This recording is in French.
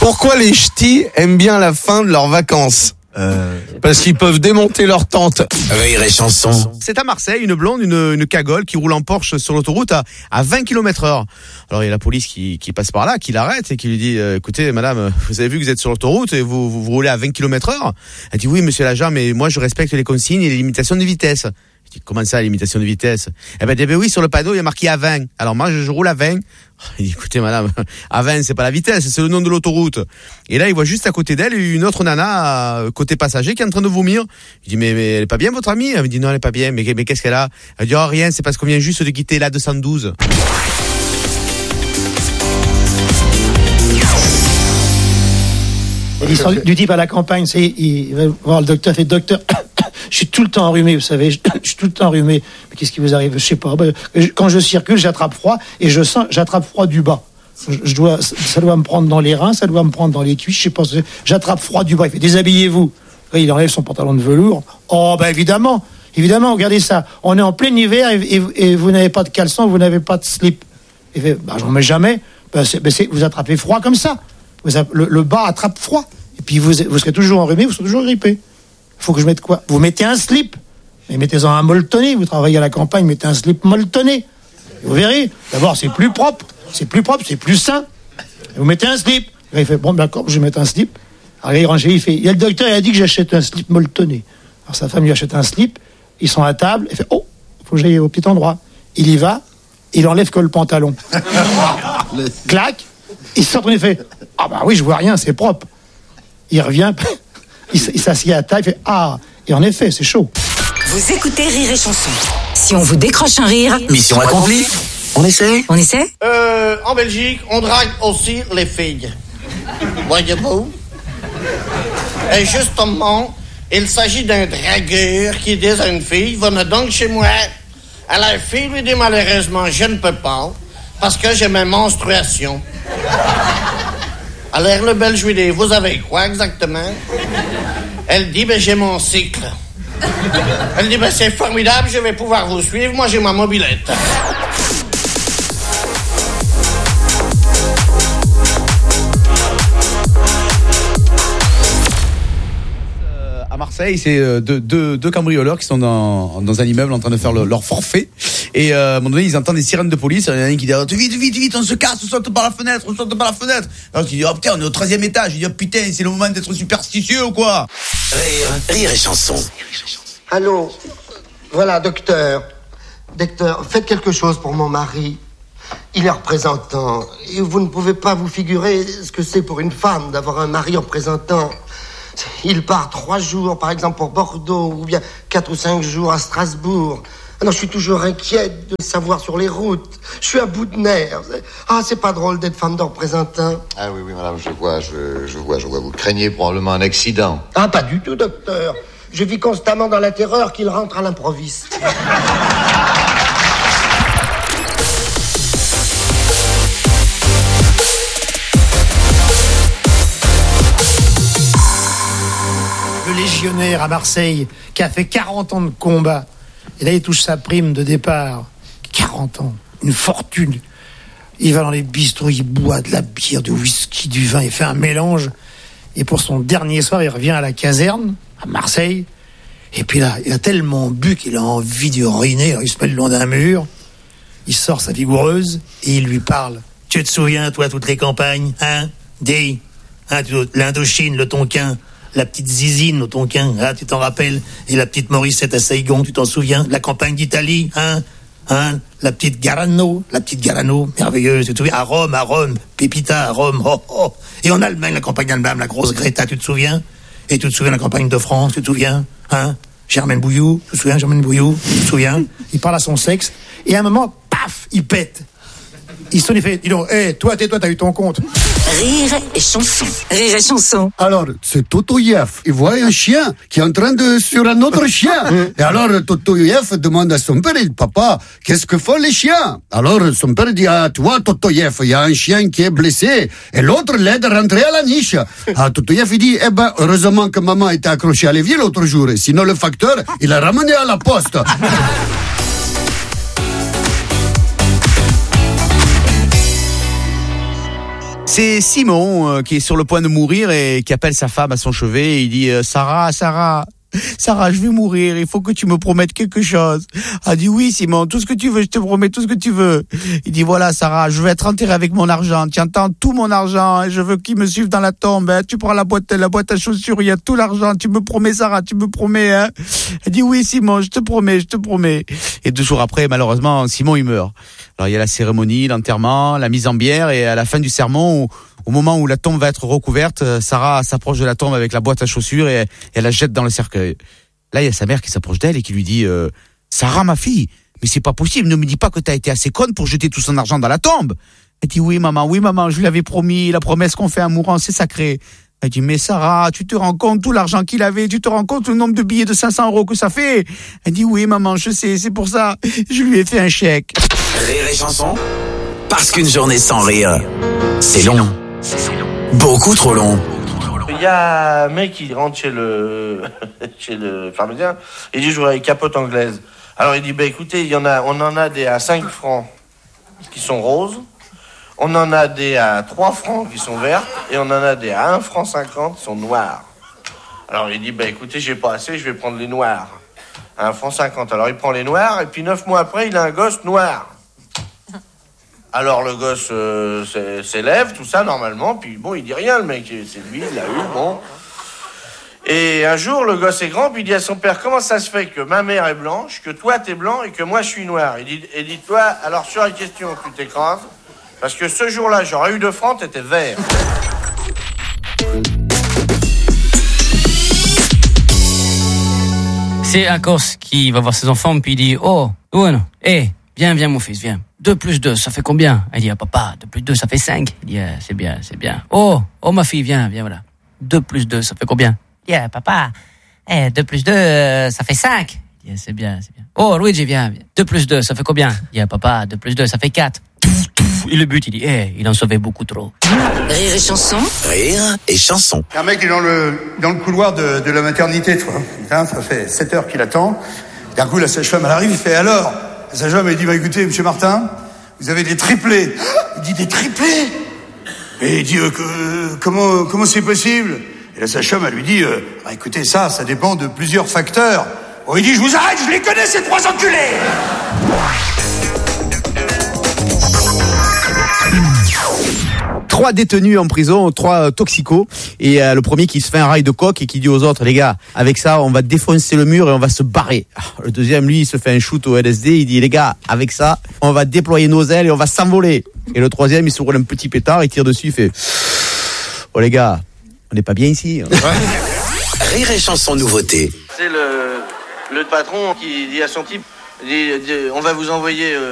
Pourquoi les ch'tis aiment bien la fin de leurs vacances? Parce qu'ils peuvent démonter leur tente. Rire et chanson. C'est à Marseille, une blonde, une cagole qui roule en Porsche sur l'autoroute à 20 km/h. Alors il y a la police qui passe par là, qui l'arrête et qui lui dit écoutez madame, vous avez vu que vous êtes sur l'autoroute et vous roulez à 20 km/h? Elle dit oui monsieur l'agent, mais moi je respecte les consignes et les limitations de vitesse. Je dis comment ça, limitation de vitesse? Eh ben oui, sur le panneau il y a marqué à 20. Alors moi je roule à 20. Il dit écoutez madame, à 20 c'est pas la vitesse, c'est le nom de l'autoroute. Et là il voit juste à côté d'elle une autre nana côté passager qui est en train de vomir. Il dit mais elle est pas bien votre amie? Elle me dit non elle est pas bien. Mais qu'est-ce qu'elle a? Elle dit oh rien, c'est parce qu'on vient juste de quitter la 212. L'histoire du type à la campagne, il va voir le docteur, fait docteur, je suis tout le temps enrhumé, vous savez, je suis tout le temps enrhumé. Mais qu'est-ce qui vous arrive? Je sais pas. Quand je circule, j'attrape froid et j'attrape froid du bas. Ça doit me prendre dans les reins, ça doit me prendre dans les cuisses, je sais pas. J'attrape froid du bas. Il fait déshabillez-vous. Il enlève son pantalon de velours. Oh ben évidemment, regardez ça. On est en plein hiver et vous n'avez pas de caleçon, vous n'avez pas de slip. Il fait j'en mets jamais. Vous attrapez froid comme ça. Le bas attrape froid. Et puis vous serez toujours enrhumé, vous serez toujours grippé. Il faut que je mette quoi? Vous mettez un slip. Mais mettez-en un molletonné. Vous travaillez à la campagne, mettez un slip molletonné. Vous verrez. D'abord, c'est plus propre, c'est plus sain. Et vous mettez un slip. Et il fait bon, d'accord, je vais mettre un slip. Alors il range, il y a le docteur, il a dit que j'achète un slip molletonné. Alors sa femme lui achète un slip. Ils sont à table. Il fait oh, faut que j'aille au petit endroit. Il y va. Il enlève que le pantalon. Clac. Il sort, il fait ah bah oui, je vois rien, c'est propre. Il revient, il s'assied à table, il fait ah, et en effet, c'est chaud. Vous écoutez Rire et Chanson. Si on vous décroche un rire, Mission accomplie. On essaie? En Belgique, on drague aussi les filles. Voyez-vous? Et justement, il s'agit d'un dragueur qui dit à une fille, venez donc chez moi. À la fille lui dit malheureusement, je ne peux pas, parce que j'ai mes menstruations. Alors le Belge lui dit, vous avez quoi exactement? Elle dit, j'ai mon cycle. Elle dit, c'est formidable, je vais pouvoir vous suivre, moi j'ai ma mobilette. À Marseille, c'est deux cambrioleurs qui sont dans un immeuble en train de faire leur forfait. Et à un moment donné, ils entendent des sirènes de police. Il y en a un qui dit vite, on se casse, on saute par la fenêtre. Alors il dit oh putain, on est au 13e étage. Il dit oh putain, c'est le moment d'être superstitieux ou quoi? Rire et chanson. Allô, voilà, docteur, faites quelque chose pour mon mari. Il est représentant. Et vous ne pouvez pas vous figurer ce que c'est pour une femme d'avoir un mari représentant. Il part 3 jours, par exemple, pour Bordeaux, ou bien 4 ou 5 jours à Strasbourg. Alors, je suis toujours inquiète de savoir sur les routes. Je suis à bout de nerfs. Ah, c'est pas drôle d'être femme de représentant. Ah oui, madame, je vois. Vous craignez probablement un accident. Ah, pas du tout, docteur. Je vis constamment dans la terreur qu'il rentre à l'improviste. Le légionnaire à Marseille qui a fait 40 ans de combat. Et là, il touche sa prime de départ. 40 ans, une fortune. Il va dans les bistrots, il boit de la bière, du whisky, du vin, il fait un mélange. Et pour son dernier soir, il revient à la caserne, à Marseille. Et puis là, il a tellement bu qu'il a envie d'uriner. Alors il se met le long d'un mur, il sort sa vigoureuse et il lui parle. Tu te souviens, toi, toutes les campagnes, hein? Dis, hein, l'Indochine, le Tonkin, la petite Zizine au Tonkin, hein, tu t'en rappelles? Et la petite Morissette à Saigon, tu t'en souviens? La campagne d'Italie, hein? La petite Garano, merveilleuse, tu te souviens? À Rome, Pépita, à Rome, oh. Et en Allemagne, la campagne allemande, la grosse Greta, tu te souviens? Et tu te souviens de la campagne de France, tu te souviens? Hein? Germaine Bouilloux, tu te souviens? Tu te souviens? Il parle à son sexe, et à un moment, paf, il pète. Il sonne, il fait, dis donc, toi, tais-toi, t'as eu ton compte. Rire et chanson. Alors, c'est Totoyev. Il voit un chien qui est en train de sur un autre chien. Et alors, Totoyev demande à son père, papa, qu'est-ce que font les chiens? Alors, son père dit, tu vois, Totoyev, il y a un chien qui est blessé et l'autre l'aide à rentrer à la niche. Totoyev, il dit, heureusement que maman était accrochée à l'évier l'autre jour, sinon le facteur, il l'a ramené à la poste. C'est Simon qui est sur le point de mourir et qui appelle sa femme à son chevet et il dit Sarah, je vais mourir, il faut que tu me promettes quelque chose. Elle dit oui Simon, tout ce que tu veux, je te promets tout ce que tu veux. Il dit voilà Sarah, je vais être enterré avec mon argent, tu entends, tout mon argent, je veux qu'ils me suivent dans la tombe, hein. Tu prends la boîte à chaussures, il y a tout l'argent, tu me promets Sarah, tu me promets, hein. Elle dit oui Simon, je te promets. Et 2 jours après, malheureusement, Simon il meurt. Alors il y a la cérémonie, l'enterrement, la mise en bière et à la fin du sermon, au moment où la tombe va être recouverte, Sarah s'approche de la tombe avec la boîte à chaussures et elle la jette dans le cercueil. Là, il y a sa mère qui s'approche d'elle et qui lui dit Sarah, ma fille, mais c'est pas possible, ne me dis pas que t'as été assez conne pour jeter tout son argent dans la tombe. Elle dit oui maman, je lui avais promis, la promesse qu'on fait à un mourant, c'est sacré. Elle dit mais Sarah, tu te rends compte tout l'argent qu'il avait, tu te rends compte le nombre de billets de 500 € que ça fait. Elle dit oui maman, je sais, c'est pour ça, je lui ai fait un chèque. Rire et chanson, parce qu'une journée sans rire, c'est long. Beaucoup trop long. Il y a un mec qui rentre chez le pharmacien, il dit je voudrais une capote anglaise. Alors il dit écoutez, on en a des à 5 francs qui sont roses, on en a des à 3 francs qui sont vertes, et on en a des à 1 franc 50 qui sont noires. Alors il dit écoutez, j'ai pas assez, je vais prendre les noirs. À 1 franc 50. Alors il prend les noirs, et puis 9 mois après, il a un gosse noir. Alors le gosse s'élève, tout ça, normalement, puis bon, il dit rien, le mec, c'est lui, il l'a eu, bon. Et un jour, le gosse est grand, puis il dit à son père, comment ça se fait que ma mère est blanche, que toi t'es blanc, et que moi je suis noir? Il dit, toi, alors sur la question, tu t'écrases, parce que ce jour-là, j'aurais eu 2 francs, t'étais vert. C'est un Corse qui va voir ses enfants, puis il dit, oh, bueno, viens mon fils, viens. 2 plus 2, ça fait combien? Elle dit, papa, 2 plus 2, ça fait 5. Il dit, c'est bien. Oh, ma fille, viens, voilà. 2 plus 2, ça fait combien? Il dit, papa, 2 plus 2, ça fait 5. Il dit, c'est bien. Oh, Luigi, viens. 2 plus 2, ça fait combien? Il dit, papa, 2 plus 2, ça fait 4. Il le bute, il dit, il en sauvait beaucoup trop. Rire et chanson. Rire et chanson. Un mec est dans le couloir de la maternité, tu vois. Putain, ça fait 7 heures qu'il attend. D'un coup, la sage-femme, elle arrive, il fait alors. La sage-femme, elle dit, écoutez, monsieur Martin, vous avez des triplés. Il dit, des triplés? Et il dit, comment c'est possible? Et la sage-femme, elle lui dit, écoutez, ça dépend de plusieurs facteurs. Bon, il dit, je vous arrête, je les connais, ces 3 enculés! 3 détenus en prison, 3 toxicos, et le premier qui se fait un rail de coke et qui dit aux autres, les gars, avec ça, on va défoncer le mur et on va se barrer. Le deuxième, lui, il se fait un shoot au LSD, il dit, les gars, avec ça, on va déployer nos ailes et on va s'envoler. Et le troisième, il se roule un petit pétard, il tire dessus, il fait, oh les gars, on n'est pas bien ici. Rire et chanson nouveauté. C'est le patron qui dit à son type, on va vous envoyer